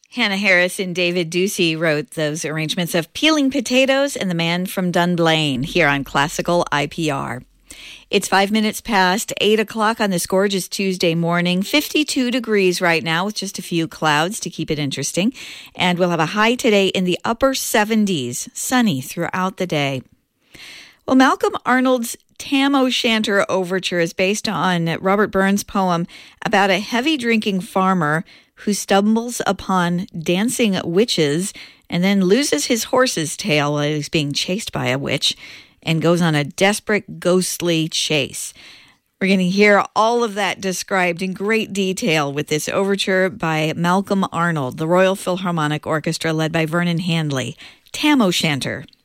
Hannah Harris and David Ducey wrote those arrangements of Peeling Potatoes and The Man from Dunblane here on Classical IPR. It's 5 minutes past 8 o'clock on this gorgeous Tuesday morning. 52 degrees right now with just a few clouds to keep it interesting. And we'll have a high today in the upper 70s, sunny throughout the day. Well, Malcolm Arnold's Tam O'Shanter Overture is based on Robert Burns' poem about a heavy-drinking farmer who stumbles upon dancing witches and then loses his horse's tail while he's being chased by a witch and goes on a desperate, ghostly chase. We're going to hear all of that described in great detail with this overture by Malcolm Arnold, the Royal Philharmonic Orchestra led by Vernon Handley. Tam O'Shanter.